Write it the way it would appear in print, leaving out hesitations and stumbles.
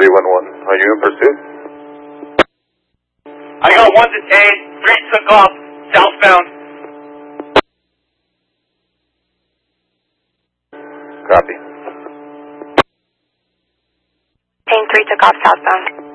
311. Are you in pursuit? I got one detained. 3 took off southbound. Copy. Team 3 took off southbound.